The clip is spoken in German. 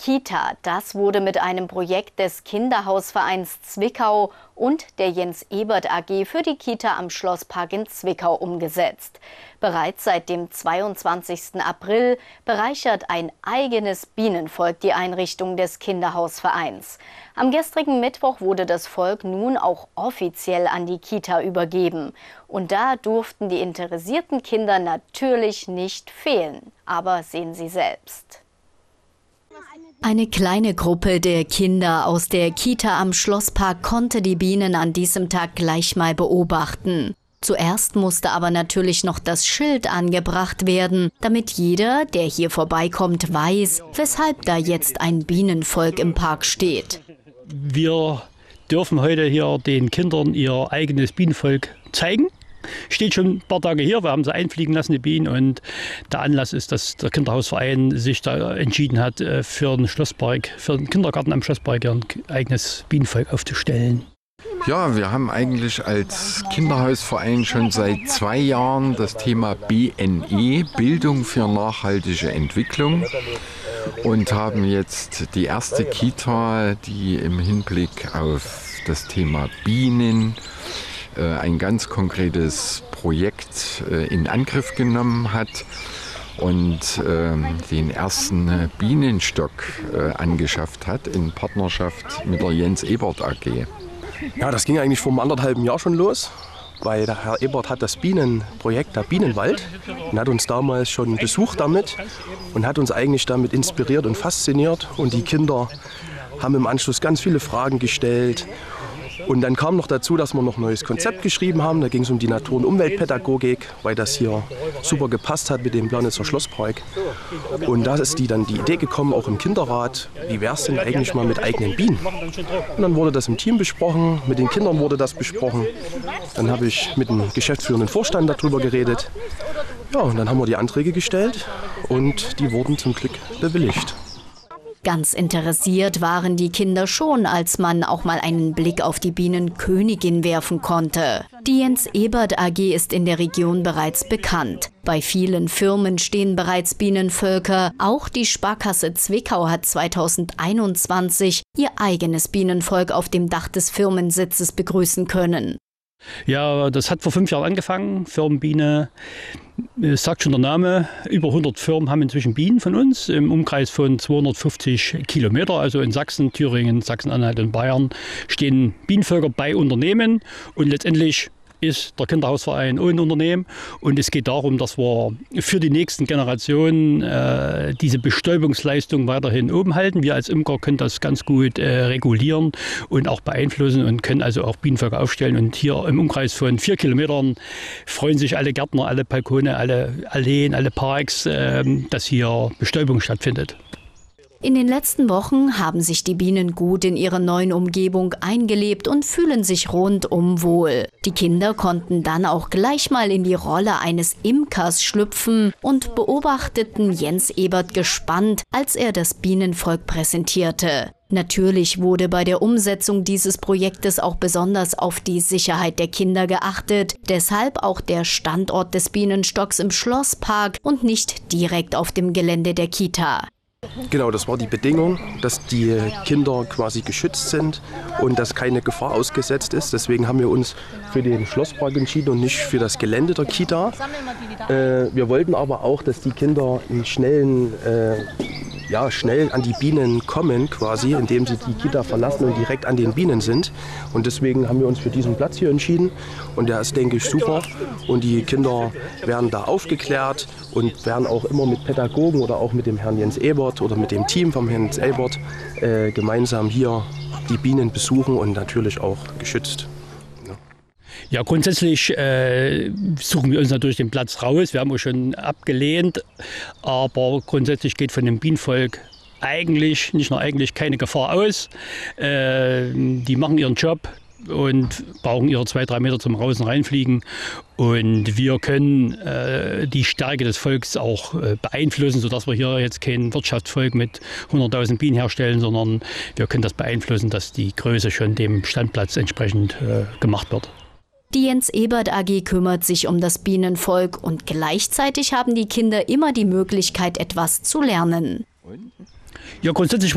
Kita, das wurde mit einem Projekt des Kinderhausvereins Zwickau und der Jens-Ebert AG für die Kita am Schlosspark in Zwickau umgesetzt. Bereits seit dem 22. April bereichert ein eigenes Bienenvolk die Einrichtung des Kinderhausvereins. Am gestrigen Mittwoch wurde das Volk nun auch offiziell an die Kita übergeben. Und da durften die interessierten Kinder natürlich nicht fehlen. Aber sehen Sie selbst. Eine kleine Gruppe der Kinder aus der Kita am Schlosspark konnte die Bienen an diesem Tag gleich mal beobachten. Zuerst musste aber natürlich noch das Schild angebracht werden, damit jeder, der hier vorbeikommt, weiß, weshalb da jetzt ein Bienenvolk im Park steht. Wir dürfen heute hier den Kindern ihr eigenes Bienenvolk zeigen. Steht schon ein paar Tage hier, wir haben sie einfliegen lassen, die Bienen. Und der Anlass ist, dass der Kinderhausverein sich da entschieden hat, für den Schlosspark, für den Kindergarten am Schlosspark ein eigenes Bienenvolk aufzustellen. Ja, wir haben eigentlich als Kinderhausverein schon seit 2 Jahren das Thema BNE, Bildung für nachhaltige Entwicklung, und haben jetzt die erste Kita, die im Hinblick auf das Thema Bienen ein ganz konkretes Projekt in Angriff genommen hat und den ersten Bienenstock angeschafft hat in Partnerschaft mit der Jens-Ebert AG. Ja, das ging eigentlich vor 1,5 Jahr schon los, weil der Herr Ebert hat das Bienenprojekt, der Bienenwald, und hat uns damals schon besucht damit und hat uns eigentlich damit inspiriert und fasziniert. Und die Kinder haben im Anschluss ganz viele Fragen gestellt. Und dann kam noch dazu, dass wir noch ein neues Konzept geschrieben haben. Da ging es um die Natur- und Umweltpädagogik, weil das hier super gepasst hat mit dem Planitzer Schlosspark. Und da ist die Idee gekommen, auch im Kinderrat, wie wäre es denn eigentlich mal mit eigenen Bienen? Und dann wurde das im Team besprochen, mit den Kindern wurde das besprochen. Dann habe ich mit dem geschäftsführenden Vorstand darüber geredet. Ja, und dann haben wir die Anträge gestellt und die wurden zum Glück bewilligt. Ganz interessiert waren die Kinder schon, als man auch mal einen Blick auf die Bienenkönigin werfen konnte. Die Jens-Ebert AG ist in der Region bereits bekannt. Bei vielen Firmen stehen bereits Bienenvölker. Auch die Sparkasse Zwickau hat 2021 ihr eigenes Bienenvolk auf dem Dach des Firmensitzes begrüßen können. Ja, das hat vor 5 Jahren angefangen, Firmenbiene. Es sagt schon der Name, über 100 Firmen haben inzwischen Bienen von uns im Umkreis von 250 Kilometer. Also in Sachsen, Thüringen, Sachsen-Anhalt und Bayern stehen Bienenvölker bei Unternehmen, und letztendlich ist der Kinderhausverein ein Unternehmen, und es geht darum, dass wir für die nächsten Generationen diese Bestäubungsleistung weiterhin oben halten. Wir als Imker können das ganz gut regulieren und auch beeinflussen und können also auch Bienenvölker aufstellen. Und hier im Umkreis von 4 Kilometern freuen sich alle Gärtner, alle Balkone, alle Alleen, alle Parks, dass hier Bestäubung stattfindet. In den letzten Wochen haben sich die Bienen gut in ihrer neuen Umgebung eingelebt und fühlen sich rundum wohl. Die Kinder konnten dann auch gleich mal in die Rolle eines Imkers schlüpfen und beobachteten Jens Ebert gespannt, als er das Bienenvolk präsentierte. Natürlich wurde bei der Umsetzung dieses Projektes auch besonders auf die Sicherheit der Kinder geachtet. Deshalb auch der Standort des Bienenstocks im Schlosspark und nicht direkt auf dem Gelände der Kita. Genau, das war die Bedingung, dass die Kinder quasi geschützt sind und dass keine Gefahr ausgesetzt ist. Deswegen haben wir uns für den Schlosspark entschieden und nicht für das Gelände der Kita. Wir wollten aber auch, dass die Kinder einen schnell an die Bienen kommen, quasi, indem sie die Kita verlassen und direkt an den Bienen sind. Und deswegen haben wir uns für diesen Platz hier entschieden. Und der ist, denke ich, super. Und die Kinder werden da aufgeklärt und werden auch immer mit Pädagogen oder auch mit dem Herrn Jens Ebert oder mit dem Team vom Herrn Jens Ebert gemeinsam hier die Bienen besuchen und natürlich auch geschützt. Ja, grundsätzlich suchen wir uns natürlich den Platz raus. Wir haben auch schon abgelehnt, aber grundsätzlich geht von dem Bienenvolk eigentlich, nicht nur eigentlich, keine Gefahr aus. Die machen ihren Job und brauchen ihre 2-3 Meter zum Raus- und Reinfliegen. Und wir können die Stärke des Volks auch beeinflussen, sodass wir hier jetzt kein Wirtschaftsvolk mit 100.000 Bienen herstellen, sondern wir können das beeinflussen, dass die Größe schon dem Standplatz entsprechend gemacht wird. Die Jens-Ebert AG kümmert sich um das Bienenvolk und gleichzeitig haben die Kinder immer die Möglichkeit, etwas zu lernen. Ja, grundsätzlich